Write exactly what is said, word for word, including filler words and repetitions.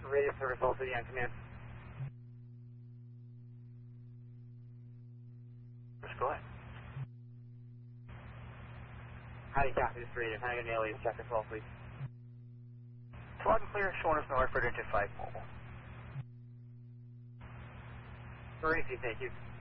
Radio service all city on command. Let's go ahead. How do you copy this radio? How do you nail you? Check as well, please. It's loud and clear, showing us North Frederick five mobile. Maurice, thank you.